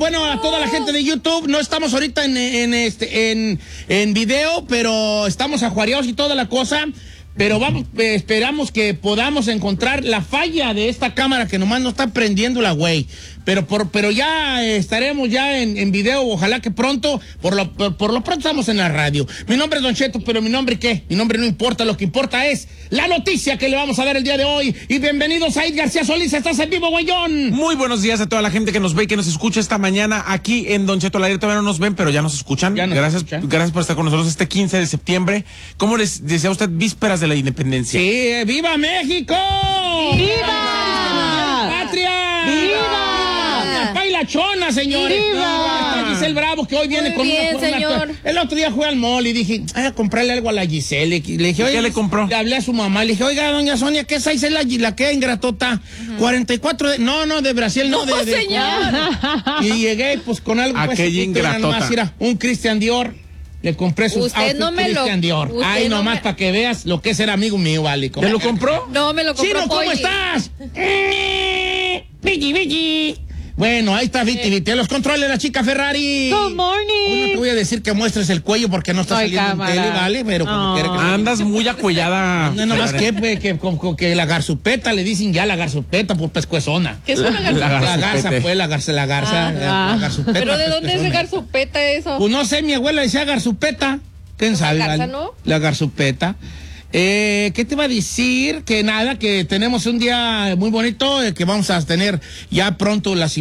bueno, a toda la gente de YouTube, no estamos ahorita en video, pero estamos ajuareados y toda la cosa. Pero vamos, esperamos que podamos encontrar la falla de esta cámara que nomás no está prendiendo la güey. Pero ya estaremos ya en video, ojalá que pronto. Por lo pronto estamos en la radio. Mi nombre es Don Cheto, pero mi nombre ¿qué? Mi nombre no importa, lo que importa es la noticia que le vamos a dar el día de hoy. Y bienvenidos a Said García Solís, estás en vivo, güeyón. Muy buenos días a toda la gente que nos ve y que nos escucha esta mañana aquí en Don Cheto al aire. Todavía no nos ven, pero ya nos escuchan. Gracias por estar con nosotros este 15 de septiembre. ¿Cómo les desea usted vísperas de la independencia? Sí, ¡viva México! ¡Viva! ¡Patria! ¡Viva! Chona, señores. ¡Viva! Giselle Bravo, que hoy viene Muy con bien, una señor. El otro día fue al mall y dije, a comprarle algo a la Giselle. Le dije, oye, ¿qué le compró? Le hablé a su mamá, le dije, oiga, doña Sonia, ¿qué size es la que ingratota? 44 de... No, de Brasil, no, No, de señor. Y llegué, pues, con algo... Aquella ingratota. Más, mira, un Christian Dior. Le compré sus Usted no me Christian lo... Dior. Ay, no nomás me... para que veas lo que es ser amigo mío, vale. ¿Te lo compró? No, me lo compró Chino, ¿cómo Polly. estás? Vicky. Bueno, ahí está Viti. Los controles la chica Ferrari. Good morning. No te voy a decir que muestres el cuello porque no está Soy saliendo cámara. en tele, ¿vale? Pero como quiera que sea. Andas muy acuellada. No, nomás que la garzupeta, le dicen ya la garzupeta por pescuezona. ¿Qué es una garzupeta? La garza, pues, la garzupeta. ¿Pero de dónde es pescuezona. garzupeta eso? Pues no sé, mi abuela decía garzupeta. ¿Quién sabe? garza, ¿vale? ¿no? La garzupeta. ¿Qué te iba a decir? Que nada, que tenemos un día muy bonito, que vamos a tener ya pronto las